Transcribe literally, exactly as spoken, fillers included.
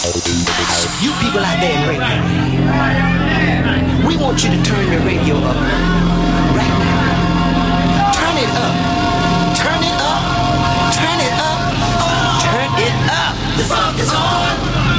You people out there in radio, we want you to turn the radio up right now. Turn it up. Turn it up. Turn it up. Turn it up.